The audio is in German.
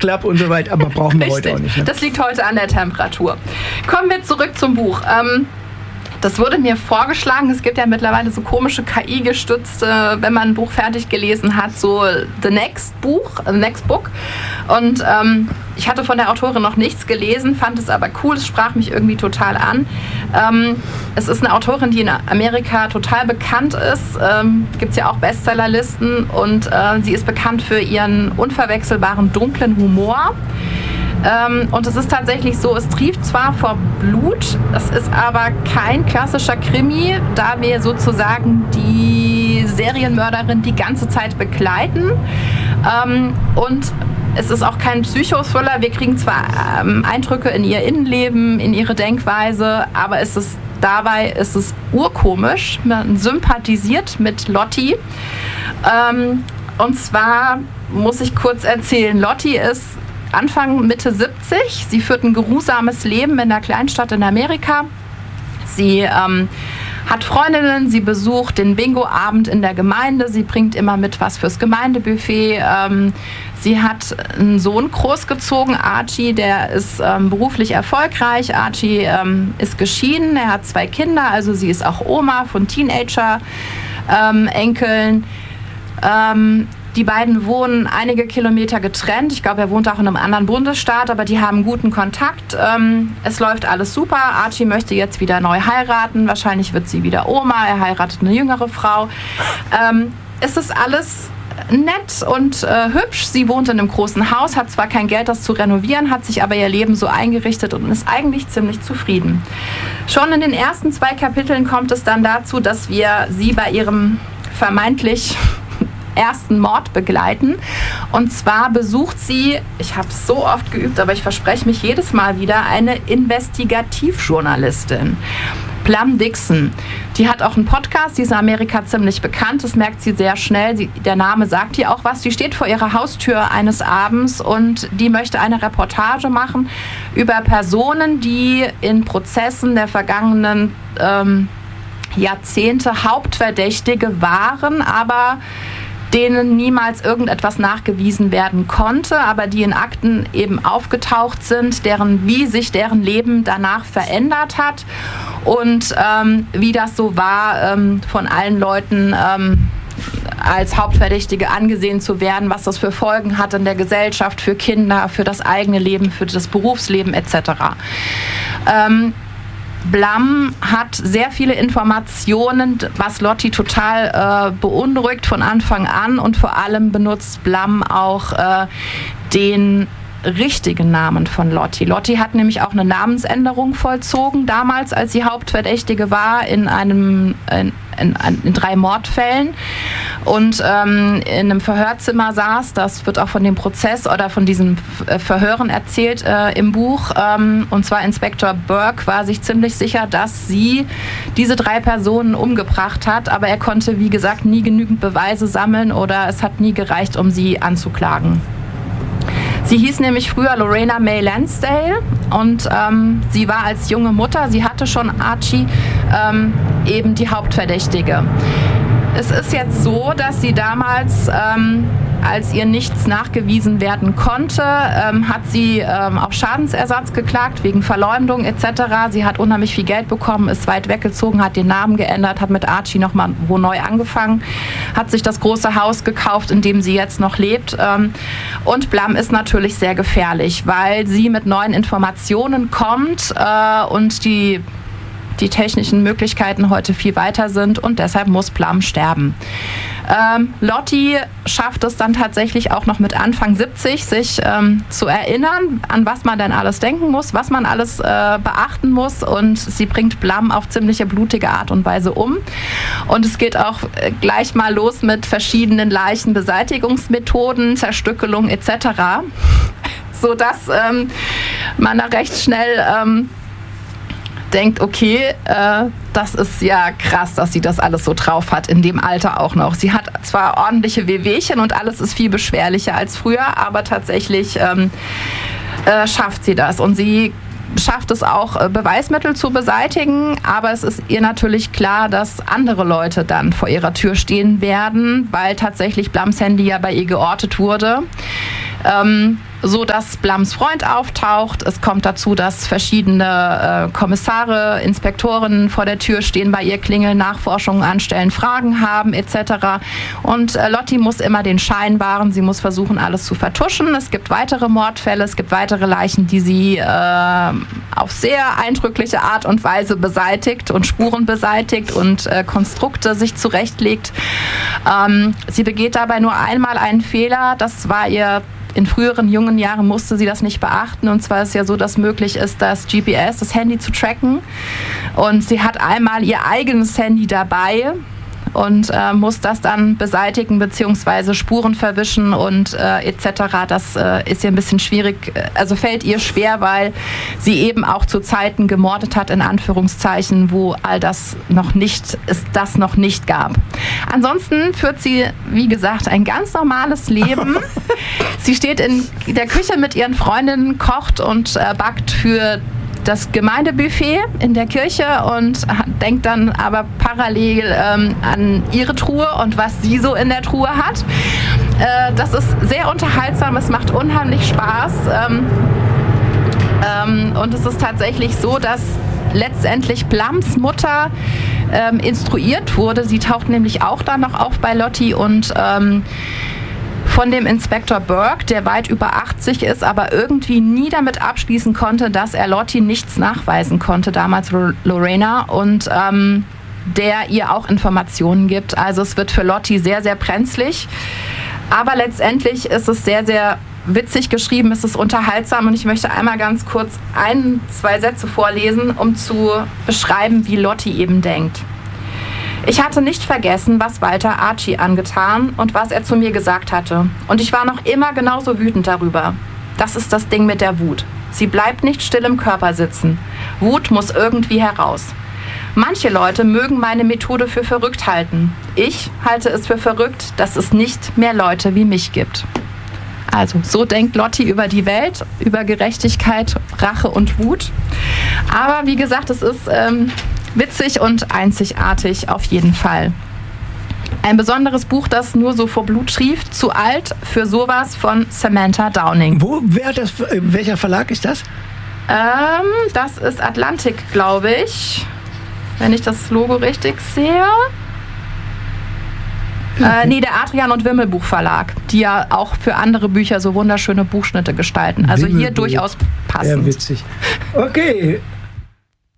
Nachklapp und so weiter, aber brauchen wir heute auch nicht. Ne? Das liegt heute an der Temperatur. Kommen wir zurück zum Buch. Das wurde mir vorgeschlagen. Es gibt ja mittlerweile so komische KI-gestützte, wenn man ein Buch fertig gelesen hat, so The Next Book. Und ich hatte von der Autorin noch nichts gelesen, fand es aber cool. Es sprach mich irgendwie total an. Es ist eine Autorin, die in Amerika total bekannt ist. Gibt es ja auch Bestsellerlisten. Und sie ist bekannt für ihren unverwechselbaren dunklen Humor. Und es ist tatsächlich so, es trieft zwar vor Blut, es ist aber kein klassischer Krimi, da wir sozusagen die Serienmörderin die ganze Zeit begleiten. Und es ist auch kein Psychothriller. Wir kriegen zwar Eindrücke in ihr Innenleben, in ihre Denkweise, aber dabei ist es urkomisch. Man sympathisiert mit Lottie. Und zwar muss ich kurz erzählen, Lottie ist Anfang, Mitte 70. Sie führt ein geruhsames Leben in einer Kleinstadt in Amerika. Sie hat Freundinnen, sie besucht den Bingo-Abend in der Gemeinde, sie bringt immer mit was fürs Gemeindebuffet. Sie hat einen Sohn großgezogen, Archie, der ist beruflich erfolgreich. Archie ist geschieden, er hat 2 Kinder, also sie ist auch Oma von Teenager-Enkeln. Die beiden wohnen einige Kilometer getrennt. Ich glaube, er wohnt auch in einem anderen Bundesstaat, aber die haben guten Kontakt. Es läuft alles super. Archie möchte jetzt wieder neu heiraten. Wahrscheinlich wird sie wieder Oma. Er heiratet eine jüngere Frau. Es ist alles nett und hübsch. Sie wohnt in einem großen Haus, hat zwar kein Geld, das zu renovieren, hat sich aber ihr Leben so eingerichtet und ist eigentlich ziemlich zufrieden. Schon in den ersten 2 Kapiteln kommt es dann dazu, dass wir sie bei ihrem vermeintlich ersten Mord begleiten. Und zwar besucht sie, ich habe es so oft geübt, aber ich verspreche mich jedes Mal wieder, eine Investigativjournalistin. Plum Dixon. Die hat auch einen Podcast, die ist in Amerika ziemlich bekannt, das merkt sie sehr schnell. Der Name sagt ihr auch was. Die steht vor ihrer Haustür eines Abends und die möchte eine Reportage machen über Personen, die in Prozessen der vergangenen Jahrzehnte Hauptverdächtige waren, aber denen niemals irgendetwas nachgewiesen werden konnte, aber die in Akten eben aufgetaucht sind, wie sich deren Leben danach verändert hat und wie das so war, von allen Leuten als Hauptverdächtige angesehen zu werden, was das für Folgen hat in der Gesellschaft, für Kinder, für das eigene Leben, für das Berufsleben etc. Blum hat sehr viele Informationen, was Lottie total beunruhigt von Anfang an, und vor allem benutzt Blum auch den richtigen Namen von Lottie. Lottie hat nämlich auch eine Namensänderung vollzogen damals, als sie Hauptverdächtige war in 3 Mordfällen und in einem Verhörzimmer saß. Das wird auch von dem Prozess oder von diesen Verhören erzählt im Buch. Und zwar Inspektor Burke war sich ziemlich sicher, dass sie diese 3 Personen umgebracht hat, aber er konnte, wie gesagt, nie genügend Beweise sammeln oder es hat nie gereicht, um sie anzuklagen. Sie hieß nämlich früher Lorena May Lansdale und sie war als junge Mutter, sie hatte schon Archie, eben die Hauptverdächtige. Es ist jetzt so, dass sie damals, als ihr nichts nachgewiesen werden konnte, hat sie auf Schadensersatz geklagt, wegen Verleumdung etc. Sie hat unheimlich viel Geld bekommen, ist weit weggezogen, hat den Namen geändert, hat mit Archie nochmal wo neu angefangen, hat sich das große Haus gekauft, in dem sie jetzt noch lebt. Und Blum ist natürlich sehr gefährlich, weil sie mit neuen Informationen kommt und die technischen Möglichkeiten heute viel weiter sind und deshalb muss Blum sterben. Lottie schafft es dann tatsächlich auch noch mit Anfang 70, sich zu erinnern, an was man denn alles denken muss, was man alles beachten muss, und sie bringt Blum auf ziemliche blutige Art und Weise um. Und es geht auch gleich mal los mit verschiedenen Leichenbeseitigungsmethoden, Zerstückelung etc., sodass man da recht schnell denkt, okay, das ist ja krass, dass sie das alles so drauf hat, in dem Alter auch noch. Sie hat zwar ordentliche Wehwehchen und alles ist viel beschwerlicher als früher, aber tatsächlich schafft sie das. Und sie schafft es auch, Beweismittel zu beseitigen, aber es ist ihr natürlich klar, dass andere Leute dann vor ihrer Tür stehen werden, weil tatsächlich Blums Handy ja bei ihr geortet wurde. so dass Blums Freund auftaucht. Es kommt dazu, dass verschiedene Kommissare, Inspektoren vor der Tür stehen, bei ihr klingeln, Nachforschungen anstellen, Fragen haben etc. Und Lottie muss immer den Schein wahren. Sie muss versuchen, alles zu vertuschen. Es gibt weitere Mordfälle, es gibt weitere Leichen, die sie auf sehr eindrückliche Art und Weise beseitigt und Spuren beseitigt und Konstrukte sich zurechtlegt. Sie begeht dabei nur einmal einen Fehler. Das war ihr in früheren jungen Jahren musste sie das nicht beachten. Und zwar ist es ja so, dass möglich ist, das GPS, das Handy zu tracken. Und sie hat einmal ihr eigenes Handy dabei und muss das dann beseitigen bzw. Spuren verwischen und etc. Das ist ihr ein bisschen schwierig, also fällt ihr schwer, weil sie eben auch zu Zeiten gemordet hat, in Anführungszeichen, wo all das noch nicht gab. Ansonsten führt sie, wie gesagt, ein ganz normales Leben. Sie steht in der Küche mit ihren Freundinnen, kocht und backt für das Gemeindebuffet in der Kirche und denkt dann aber parallel an ihre Truhe und was sie so in der Truhe hat. Das ist sehr unterhaltsam, es macht unheimlich Spaß. Und es ist tatsächlich so, dass letztendlich Blums Mutter instruiert wurde. Sie taucht nämlich auch dann noch auf bei Lottie und von dem Inspektor Burke, der weit über 80 ist, aber irgendwie nie damit abschließen konnte, dass er Lottie nichts nachweisen konnte, damals Lorena, und der ihr auch Informationen gibt. Also es wird für Lottie sehr, sehr brenzlig. Aber letztendlich ist es sehr, sehr witzig geschrieben, es ist unterhaltsam und ich möchte einmal ganz kurz 2 Sätze vorlesen, um zu beschreiben, wie Lottie eben denkt. Ich hatte nicht vergessen, was Walter Archie angetan und was er zu mir gesagt hatte. Und ich war noch immer genauso wütend darüber. Das ist das Ding mit der Wut. Sie bleibt nicht still im Körper sitzen. Wut muss irgendwie heraus. Manche Leute mögen meine Methode für verrückt halten. Ich halte es für verrückt, dass es nicht mehr Leute wie mich gibt. Also, so denkt Lottie über die Welt, über Gerechtigkeit, Rache und Wut. Aber wie gesagt, es ist witzig und einzigartig auf jeden Fall. Ein besonderes Buch, das nur so vor Blut schrieb, zu alt für sowas, von Samantha Downing. Welcher Verlag ist das? Das ist Atlantik, glaube ich. Wenn ich das Logo richtig sehe. Nee, der Adrian und Wimmelbuch Verlag, die ja auch für andere Bücher so wunderschöne Buchschnitte gestalten. Also hier durchaus passend. Ja, witzig. Okay,